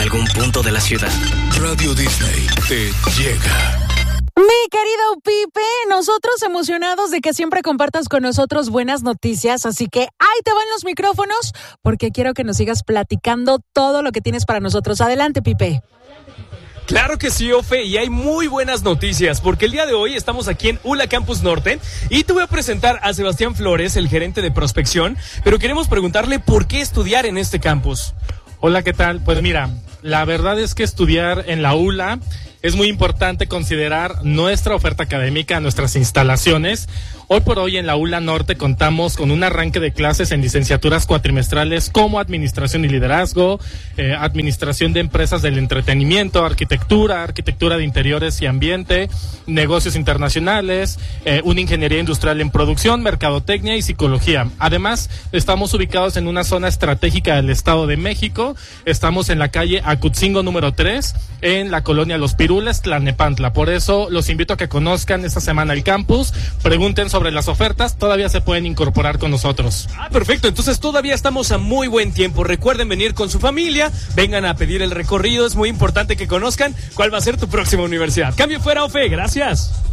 algún punto de la ciudad. Radio Disney te llega. Mi querido Pipe, nosotros emocionados de que siempre compartas con nosotros buenas noticias, así que ahí te van los micrófonos porque quiero que nos sigas platicando todo lo que tienes para nosotros. Adelante, Pipe. Claro que sí, Ofe, y hay muy buenas noticias, porque el día de hoy estamos aquí en ULA Campus Norte y te voy a presentar a Sebastián Flores, el gerente de prospección, pero queremos preguntarle por qué estudiar en este campus. Hola, ¿qué tal? Pues mira, la verdad es que estudiar en la ULA es muy importante considerar nuestra oferta académica, nuestras instalaciones. Hoy por hoy en la ULA Norte contamos con un arranque de clases en licenciaturas cuatrimestrales como Administración y Liderazgo, Administración de Empresas del Entretenimiento, Arquitectura de Interiores y Ambiente, Negocios Internacionales, una Ingeniería Industrial en Producción, Mercadotecnia y Psicología. Además, estamos ubicados en una zona estratégica del Estado de México. Estamos en la calle Acutzingo número 3, en la colonia Los Pirules, Tlalnepantla. Por eso los invito a que conozcan esta semana el campus, pregunten sobre las ofertas, todavía se pueden incorporar con nosotros. Perfecto, entonces todavía estamos a muy buen tiempo. Recuerden venir con su familia, vengan a pedir el recorrido, es muy importante que conozcan cuál va a ser tu próxima universidad. Cambio fuera, Ofe, gracias.